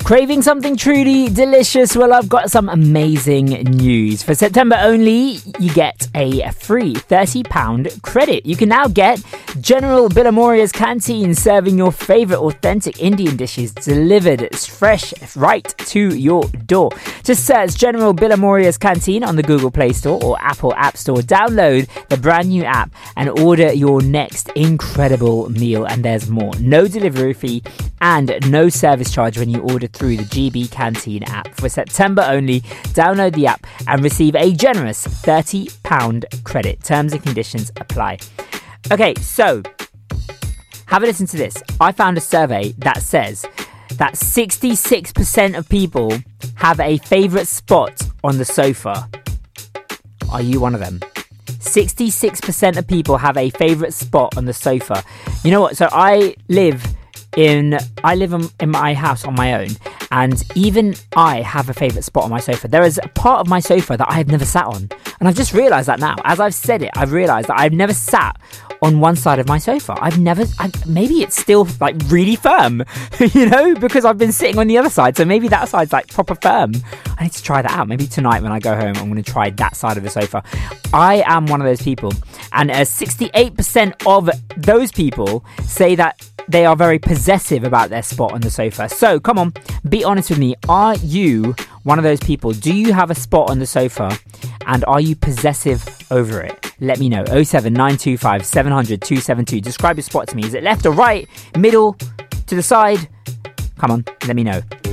Craving something truly delicious? Well, I've got some amazing news. For September only, you get a free £30 credit. You can now get General Billamoria's Canteen serving your favourite authentic Indian dishes delivered fresh right to your door. Just search General Billamoria's Canteen on the Google Play Store or Apple App Store. Download the brand new app and order your next incredible meal. And there's more. No delivery fee and no service charge when you order through the GB Canteen app. For September only, download the app and receive a generous £30 credit. Terms and conditions apply. Okay, so have a listen to this. I found a survey that says that 66% of people have a favourite spot on the sofa. Are you one of them? 66% of people have a favourite spot on the sofa. You know what? So I live in my house on my own, and even I have a favourite spot on my sofa. There is a part of my sofa that I have never sat on, and I've just realised that now. As I've said it, I've realised that I've never sat on one side of my sofa. Maybe it's still like really firm, you know, because I've been sitting on the other side, so maybe that side's like proper firm. I need to try that out. Maybe tonight when I go home, I'm going to try that side of the sofa. I am one of those people, and 68% of those people say that they are very possessive about their spot on the sofa. So come on, be honest with me. Are you one of those people? Do you have a spot on the sofa, and are you possessive over it? Let me know. 07925 700 272. Describe your spot to me. Is it left or right, middle, to the side? Come on, let me know.